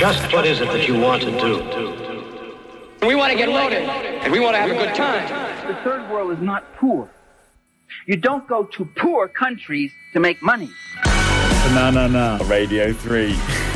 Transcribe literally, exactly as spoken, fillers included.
Just what is it that you want to do? We want to get loaded, and we want to have a good time. The third world is not poor. You don't go to poor countries to make money. Na na na. Radio three.